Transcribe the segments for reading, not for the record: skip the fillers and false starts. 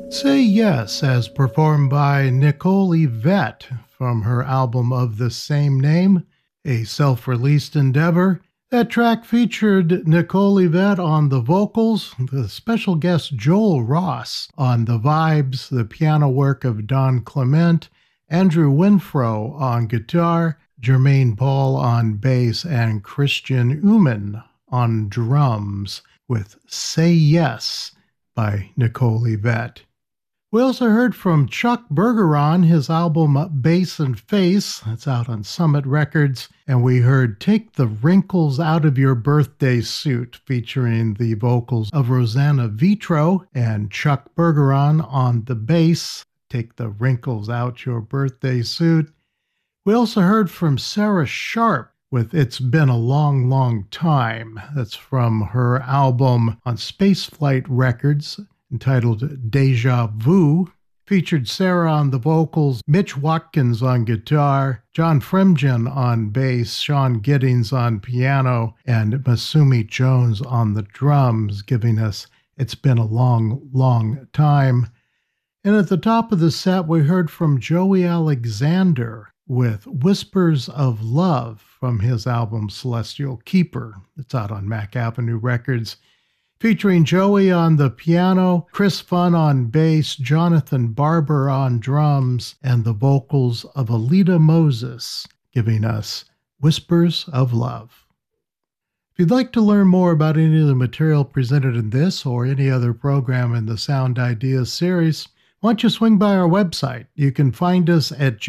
Say Yes, as performed by Nicole Yvette from her album of the same name, a self-released endeavor. That track featured Nicole Yvette on the vocals, the special guest Joel Ross on the vibes, the piano work of Don Clement, Andrew Winfro on guitar, Jermaine Paul on bass, and Christian Uman on drums with Say Yes by Nicole Yvette. We also heard from Chuck Bergeron, his album Bass and Face, that's out on Summit Records, and we heard Take the Wrinkles Out of Your Birthday Suit, featuring the vocals of Rosanna Vitro and Chuck Bergeron on the bass, Take the Wrinkles Out Your Birthday Suit. We also heard from Sarah Sharp with It's Been a Long, Long Time. That's from her album on Spaceflight Records, entitled Deja Vu. Featured Sarah on the vocals, Mitch Watkins on guitar, John Fremgen on bass, Sean Giddings on piano, and Masumi Jones on the drums, giving us It's Been a Long, Long Time. And at the top of the set, we heard from Joey Alexander with Whispers of Love from his album Celestial Keeper. It's out on Mack Avenue Records. Featuring Joey on the piano, Chris Funn on bass, Jonathan Barber on drums, and the vocals of Alita Moses, giving us Whispers of Love. If you'd like to learn more about any of the material presented in this or any other program in the Sound Ideas series, why don't you swing by our website? You can find us at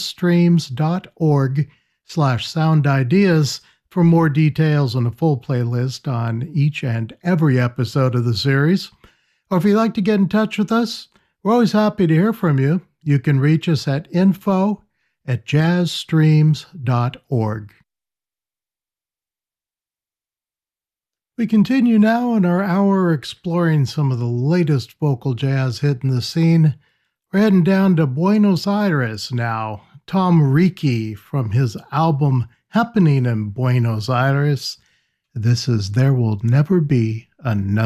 jazzstreams.org/soundideas for more details and a full playlist on each and every episode of the series. Or if you'd like to get in touch with us, we're always happy to hear from you. You can reach us at info@jazzstreams.org. We continue now in our hour exploring some of the latest vocal jazz hitting the scene. We're heading down to Buenos Aires now. Tom Ricci from his album Happening in Buenos Aires. This is There Will Never Be Another